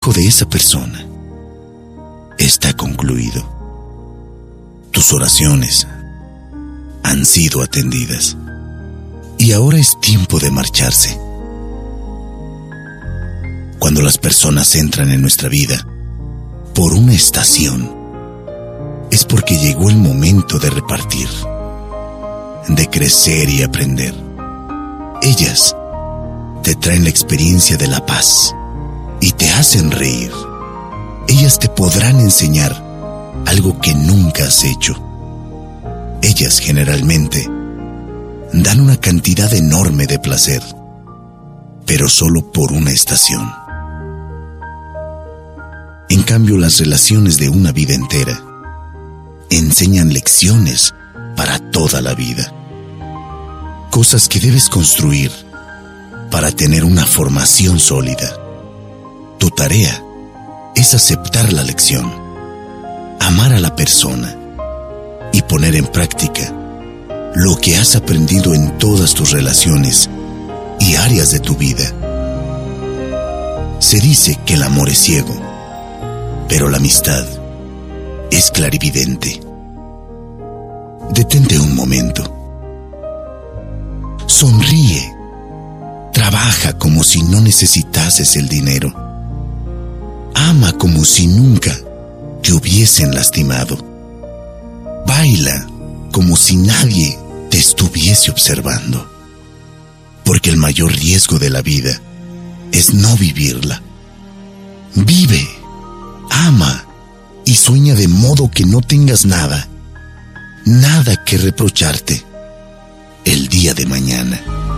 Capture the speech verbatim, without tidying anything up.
trabajo de esa persona está concluido. Tus oraciones han sido atendidas y ahora es tiempo de marcharse. Cuando las personas entran en nuestra vida por una estación, es porque llegó el momento de repartir, de crecer y aprender. Ellas te traen la experiencia de la paz y te hacen reír. Ellas te podrán enseñar algo que nunca has hecho. Ellas generalmente dan una cantidad enorme de placer, pero solo por una estación. En cambio, las relaciones de una vida entera enseñan lecciones para toda la vida. Cosas que debes construir para tener una formación sólida. Tu tarea es aceptar la lección, amar a la persona y poner en práctica lo que has aprendido en todas tus relaciones y áreas de tu vida. Se dice que el amor es ciego, pero la amistad es clarividente. Detente un momento. Sonríe. Trabaja como si no necesitases el dinero. Ama como si nunca te hubiesen lastimado. Baila como si nadie te estuviese observando. Porque el mayor riesgo de la vida es no vivirla. Vive, ama y sueña de modo que no tengas nada, nada que reprocharte el día de mañana.